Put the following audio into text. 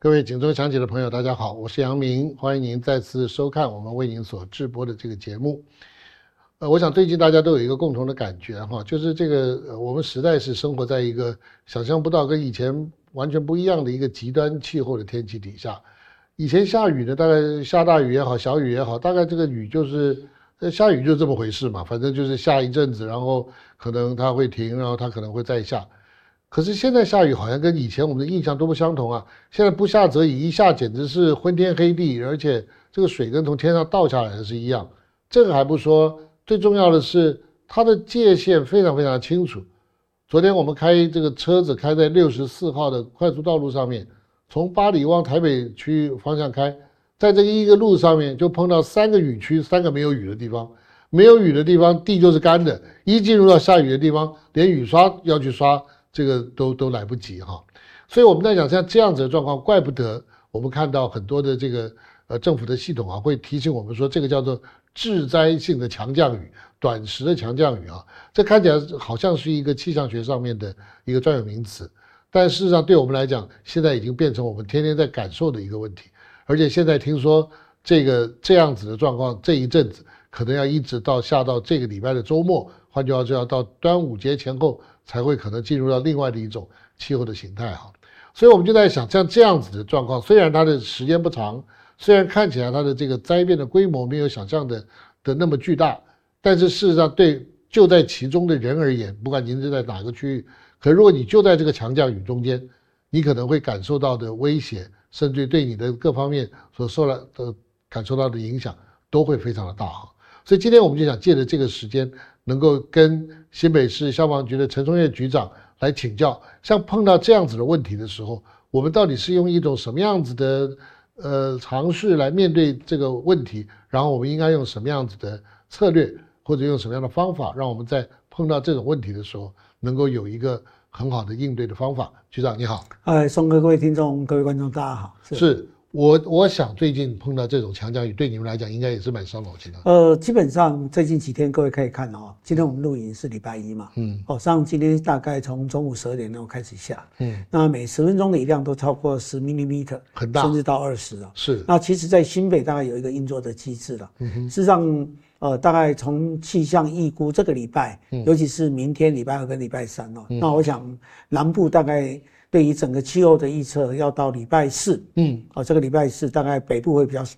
各位警钟响起的朋友大家好，我是杨明，欢迎您再次收看我们为您所制播的这个节目。我想最近大家都有一个共同的感觉哈，就是这个我们实在是生活在一个想象不到跟以前完全不一样的一个极端气候的天气底下。以前下雨呢，大概下大雨也好，小雨也好，大概这个雨就是下雨就这么回事嘛，反正就是下一阵子，然后可能它会停，然后它可能会再下。可是现在下雨好像跟以前我们的印象都不相同啊！现在不下则已，一下简直是昏天黑地，而且这个水跟从天上倒下来的是一样。这个还不说，最重要的是它的界限非常非常清楚。昨天我们开这个车子开在64号的快速道路上面，从八里往台北区方向开，在这一个路上面就碰到3个雨区，3个没有雨的地方。没有雨的地方地就是干的，一进入到下雨的地方，连雨刷要去刷这个都来不及哈。所以我们在讲像这样子的状况，怪不得我们看到很多的这个政府的系统啊，会提醒我们说这个叫做致灾性的强降雨，短时的强降雨啊，这看起来好像是一个气象学上面的一个专有名词，但事实上对我们来讲，现在已经变成我们天天在感受的一个问题。而且现在听说这样子的状况，这一阵子可能要一直下到这个礼拜的周末，换句话说要到端午节前后才会可能进入到另外的一种气候的形态哈。所以我们就在想，像这样子的状况，虽然它的时间不长，虽然看起来它的这个灾变的规模没有想象的那么巨大，但是事实上对就在其中的人而言，不管您是在哪个区域，可如果你就在这个强降雨中间，你可能会感受到的威胁，甚至对你的各方面感受到的影响都会非常的大哈。所以今天我们就想借着这个时间，能够跟新北市消防局的陈松岳局长来请教，像碰到这样子的问题的时候，我们到底是用一种什么样子的尝试来面对这个问题，然后我们应该用什么样子的策略，或者用什么样的方法，让我们在碰到这种问题的时候，能够有一个很好的应对的方法。局长你好。 松哥，各位听众各位观众大家好。 是我想最近碰到这种强降雨，对你们来讲应该也是蛮伤脑筋的。 基本上最近几天各位可以看哦，今天我们录影是礼拜一嘛，上今天大概从中午12点钟开始下，那每10分钟的雨量都超过10 mm， 很大， 甚至到20啊。 是。 那其实在新北大概有一个运作的机制了，事实上大概从气象预估这个礼拜，尤其是明天礼拜2跟礼拜3哦，那我想南部大概对于整个气候的预测要到礼拜4，这个礼拜4大概北部会比较